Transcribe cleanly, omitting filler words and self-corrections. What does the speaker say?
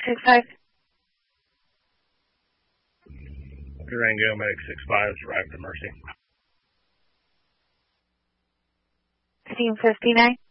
65. Durango Medic 65 is arrived to Mercy. Team 59.